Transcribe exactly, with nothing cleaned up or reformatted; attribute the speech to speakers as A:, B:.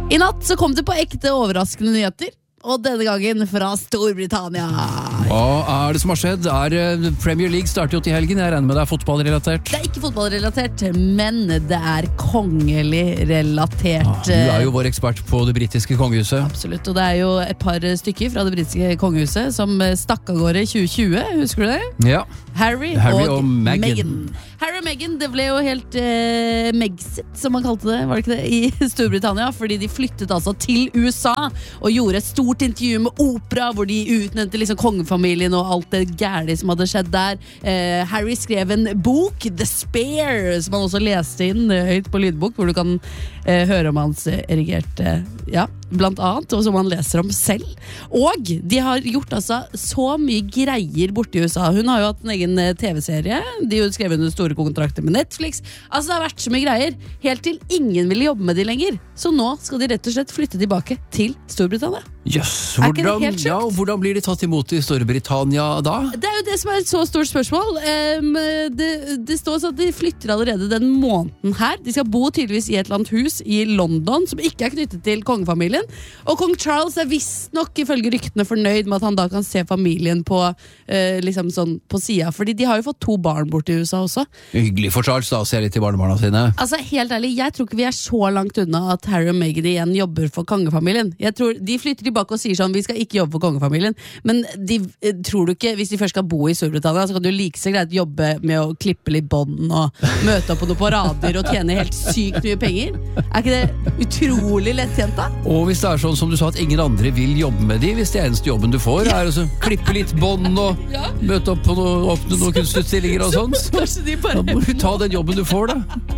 A: I natt så kom det på ekte overraskende nyheter, og denne gangen fra Storbritannia.
B: Hva er det som har skjedd? Er Premier League starter jo til helgen, jeg regner med det er fotballrelatert.
A: Det er ikke fotballrelatert, men det er kongelig relatert.
B: Ja, du er jo vår ekspert på det britiske kongehuset.
A: Absolutt, og det er jo et par stykker fra det britiske kongehuset som stakk av gårde i tjue tjue, husker du det?
B: Ja.
A: Harry,
B: Harry
A: og,
B: og Meghan.
A: Meghan. Harry og Meghan, det ble jo helt eh, Megxit, som man kalte det, var det ikke det, i Storbritannia, fordi de flyttet altså til U S A og gjorde et stort intervju med opera, hvor de utnevnte liksom kongefamilien og alt det gærlige som hadde skjedd der. Eh, Harry skrev en bok, The Spare, som han også leste inn eh, høyt på lydbok, hvor du kan eh, høre om hans eh, erigerte, ja, blant annet, og som han leser om selv. Og de har gjort altså så mye greier borte i U S A. Hun har jo hatt en egen T V-serie, de har jo skrevet under store kontrakter med Netflix. Altså det har vært så mye greier, helt til ingen ville jobbe med de lenger. Så nå skal de rett og slett flytte tilbake til Storbritannia.
B: Jøss, hvordan, ja, hvordan blir de tatt imot i Storbritannia da?
A: Det er jo det som er et så stort spørsmål. Um, det, det står sånn at de flytter allerede den måneden her. De skal bo tydeligvis i et eller annet hus i London, som ikke er knyttet til kongefamilien. Og kong Charles er visst nok ifølge ryktene fornøyd med at han da kan se familien på, uh, liksom sånn på siden. Fordi de har jo fått to barn bort i U S A også.
B: Hyggelig for Charles da, å se litt til barnebarna sine.
A: Altså helt ærlig, jeg tror ikke vi er så langt unna at Harry og Meghan igjen jobber for kongefamilien. Jeg tror de flytter tilbake og sier sånn, vi skal ikke jobbe for kongefamilien, men de, tror du ikke, hvis de først skal bo i Storbritannia, så kan du like så greit jobbe med å klippe litt bånd og møte opp på noen parader og tjene helt sykt mye penger. Er ikke det utrolig lett tjent da? Og
B: hvis det er sånn som du sa, at ingen andre vil jobbe med de, hvis det eneste jobben du får er å klippe litt bånd og ja. Møte opp på noe, åpne noen kunstutstillinger og sånn, så, så da må du ta den jobben du får da.